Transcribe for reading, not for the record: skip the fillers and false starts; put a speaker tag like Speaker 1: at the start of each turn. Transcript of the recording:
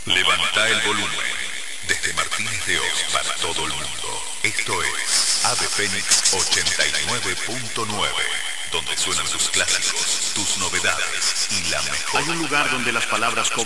Speaker 1: Levanta el volumen. Desde Martínez de Oz para todo el mundo. Esto es Ave Fénix 89.9, donde suenan tus clásicos, tus novedades y la mejor.
Speaker 2: Hay un lugar donde las palabras